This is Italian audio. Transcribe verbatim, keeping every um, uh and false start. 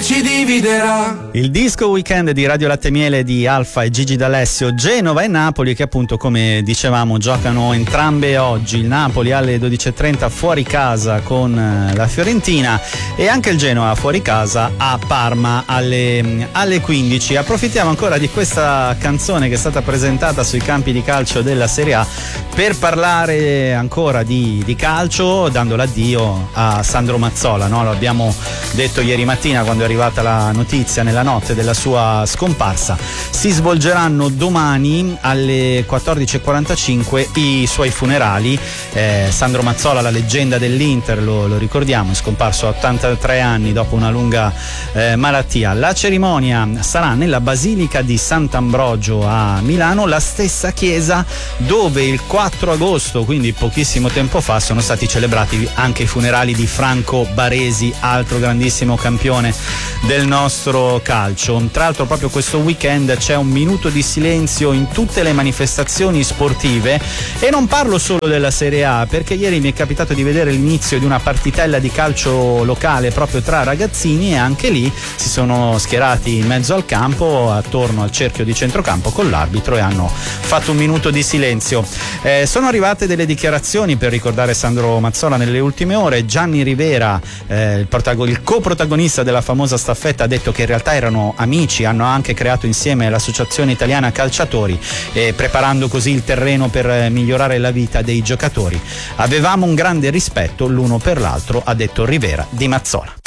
ci dividerà. Il disco weekend di Radio Latte Miele di Alfa e Gigi D'Alessio, Genova e Napoli, che appunto, come dicevamo, giocano entrambe oggi. Il Napoli alle dodici e trenta fuori casa con la Fiorentina e anche il Genoa fuori casa a Parma alle, alle quindici. Approfittiamo ancora di questa canzone che è stata presentata sui campi di calcio della Serie A per parlare ancora di, di calcio, dando l'addio a Sandro Mazzola, no? Lo abbiamo detto ieri mattina quando è arrivata la notizia nella notte della sua scomparsa. Si svolgeranno domani alle quattordici e quarantacinque i suoi funerali. eh, Sandro Mazzola, la leggenda dell'Inter, lo, lo ricordiamo, è scomparso a ottantatré anni dopo una lunga eh, malattia. La cerimonia sarà nella Basilica di Sant'Ambrogio a Milano, la stessa chiesa dove il quattro agosto, quindi pochissimo tempo fa, sono stati celebrati anche i funerali di Franco Baresi, altro grandissimo campione del nostro calcio. Tra l'altro proprio questo weekend c'è un minuto di silenzio in tutte le manifestazioni sportive, e non parlo solo della Serie A, perché ieri mi è capitato di vedere l'inizio di una partitella di calcio locale proprio tra ragazzini, e anche lì si sono schierati in mezzo al campo, attorno al cerchio di centrocampo con l'arbitro, e hanno fatto un minuto di silenzio. Eh, sono arrivate delle dichiarazioni per ricordare Sandro Mazzola nelle ultime ore. Gianni Rivera, eh, il, protagon- il coprotagonista della famosa staffetta, ha detto che in realtà erano amici, hanno anche creato insieme l'Associazione Italiana Calciatori, eh, preparando così il terreno per migliorare la vita dei giocatori. Avevamo un grande rispetto l'uno per l'altro, ha detto Rivera di Mazzola.